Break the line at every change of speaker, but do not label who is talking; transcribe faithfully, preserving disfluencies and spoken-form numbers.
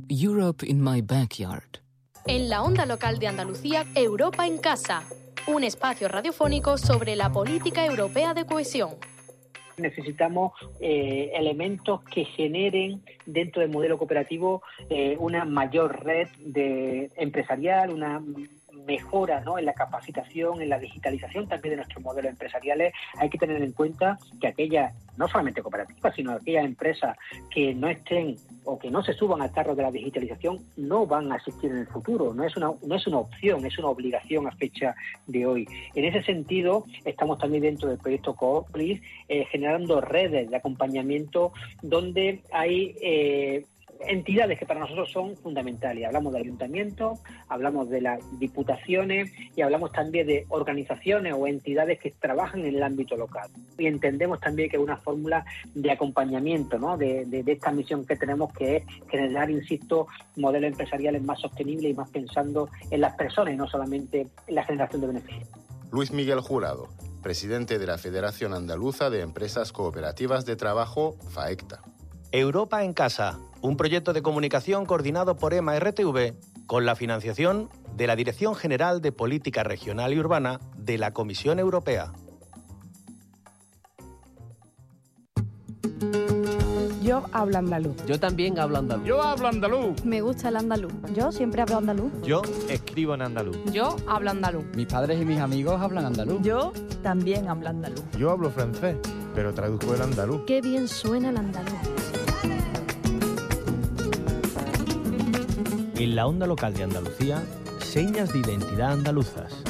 Europe in my backyard.
En la onda local de Andalucía, Europa en casa, un espacio radiofónico sobre la política europea de cohesión.
Necesitamos eh, elementos que generen dentro del modelo cooperativo eh, una mayor red de empresarial, una mejora, ¿no?, en la capacitación, en la digitalización también de nuestros modelos empresariales. Hay que tener en cuenta que aquellas, no solamente cooperativas, sino aquellas empresas que no estén o que no se suban al carro de la digitalización no van a existir en el futuro. No es una, no es una opción, es una obligación a fecha de hoy. En ese sentido, estamos también dentro del proyecto Cooplis eh, generando redes de acompañamiento donde hay eh, entidades que para nosotros son fundamentales. Hablamos de ayuntamientos, hablamos de las diputaciones y hablamos también de organizaciones o entidades que trabajan en el ámbito local. Y entendemos también que es una fórmula de acompañamiento, ¿no?, de, de, de esta misión que tenemos, que es generar, insisto, modelos empresariales más sostenibles y más pensando en las personas y no solamente en la generación de beneficios.
Luis Miguel Jurado, presidente de la Federación Andaluza de Empresas Cooperativas de Trabajo, FAECTA.
Europa en Casa, un proyecto de comunicación coordinado por EMA R T V con la financiación de la Dirección General de Política Regional y Urbana de la Comisión Europea.
Yo hablo andaluz.
Yo también hablo andaluz.
Yo hablo andaluz.
Me gusta el andaluz.
Yo siempre hablo andaluz.
Yo escribo en andaluz.
Yo hablo andaluz.
Mis padres y mis amigos hablan andaluz.
Yo también hablo andaluz.
Yo hablo francés, pero traduzco el andaluz.
Qué bien suena el andaluz.
En la onda local de Andalucía, señas de identidad andaluzas.